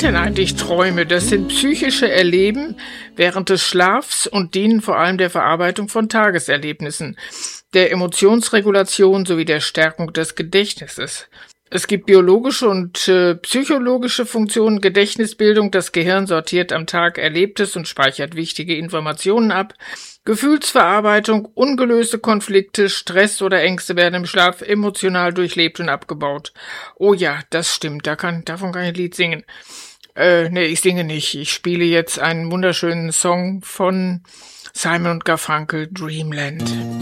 denn eigentlich Träume? Das sind psychische Erleben während des Schlafs und dienen vor allem der Verarbeitung von Tageserlebnissen, der Emotionsregulation sowie der Stärkung des Gedächtnisses. Es gibt biologische und psychologische Funktionen, Gedächtnisbildung, das Gehirn sortiert am Tag Erlebtes und speichert wichtige Informationen ab, Gefühlsverarbeitung, ungelöste Konflikte, Stress oder Ängste werden im Schlaf emotional durchlebt und abgebaut. Oh ja, das stimmt, davon kann ich ein Lied singen. Nee, ich singe nicht. Ich spiele jetzt einen wunderschönen Song von Simon & Garfunkel, Dreamland.